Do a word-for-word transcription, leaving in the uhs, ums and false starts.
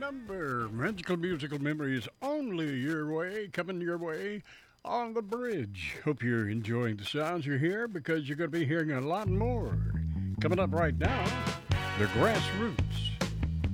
number. Magical musical memories only your way, coming your way on the bridge. Hope you're enjoying the sounds you hear because you're going to be hearing a lot more. Coming up right now, the Grassroots.